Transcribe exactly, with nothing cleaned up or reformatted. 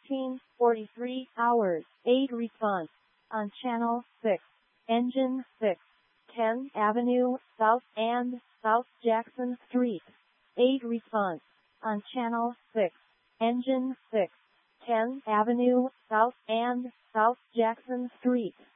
fourteen forty-three hours, eight response. On channel six. Engine six. ten Avenue, South and South Jackson Street. eight response. On channel six. Engine six. ten Avenue, South and South Jackson Street.